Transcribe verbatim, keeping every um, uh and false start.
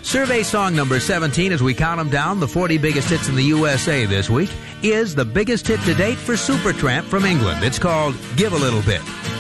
Survey song number seventeen, as we count them down, the forty biggest hits in the U S A this week, is the biggest hit to date for Supertramp from England. It's called Give a Little Bit.